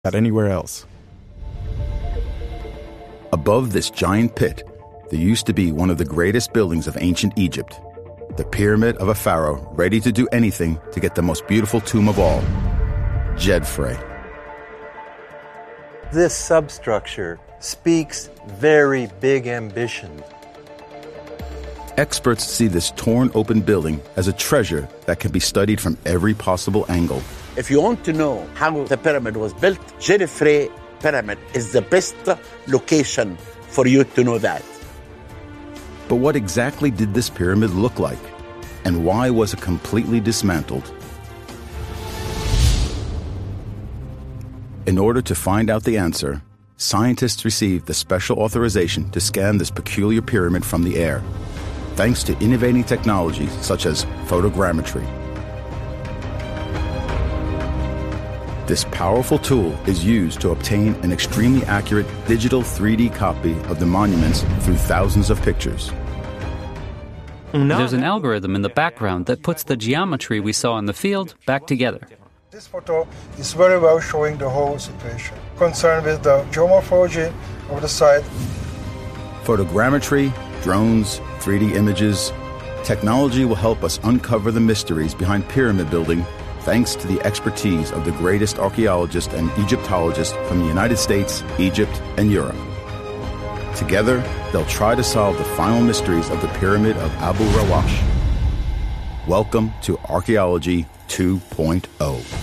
at anywhere else. Above this giant pit, there used to be one of the greatest buildings of ancient Egypt, the pyramid of a pharaoh ready to do anything to get the most beautiful tomb of all, Djedefre. This substructure speaks very big ambition. Experts see this torn open building as a treasure that can be studied from every possible angle. If you want to know how the pyramid was built, Djedefre Pyramid is the best location for you to know that. But what exactly did this pyramid look like? And why was it completely dismantled? In order to find out the answer, scientists received the special authorization to scan this peculiar pyramid from the air, thanks to innovating technologies such as photogrammetry. This powerful tool is used to obtain an extremely accurate digital 3D copy of the monuments through thousands of pictures. There's an algorithm in the background that puts the geometry we saw in the field back together. This photo is very well showing the whole situation, concerned with the geomorphology of the site. Photogrammetry, drones, 3D images, technology will help us uncover the mysteries behind pyramid building thanks to the expertise of the greatest archaeologists and Egyptologists from the United States, Egypt, and Europe. Together, they'll try to solve the final mysteries of the Pyramid of Abu Rawash. Welcome to Archaeology 2.0.